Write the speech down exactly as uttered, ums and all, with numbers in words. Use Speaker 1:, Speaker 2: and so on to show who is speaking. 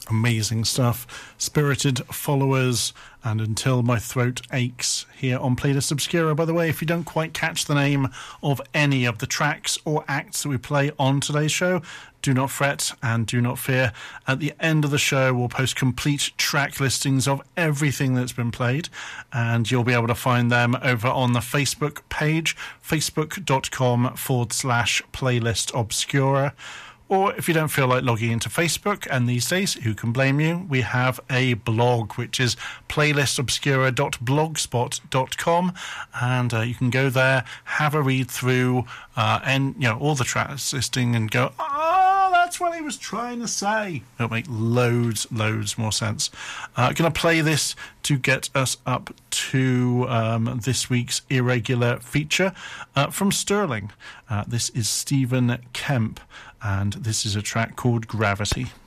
Speaker 1: Amazing stuff. Spirited Followers and Until My Throat Aches here on Playlist Obscura. By the way, if you don't quite catch the name of any of the tracks or acts that we play on today's show, do not fret and do not fear. At the end of the show, we'll post complete track listings of everything that's been played, and you'll be able to find them over on the Facebook page, facebook.com forward slash Playlist Obscura. Or if you don't feel like logging into Facebook, and these days, who can blame you, we have a blog, which is playlist obscura dot blogspot dot com, and uh, you can go there, have a read through, uh, and you know all the tracks listing, and go, oh, that's what he was trying to say. It'll make loads, loads more sense. I'm uh, going to play this to get us up to um, this week's irregular feature uh, from Sterling. Uh, this is Stephen Kemp, and this is a track called Gravity.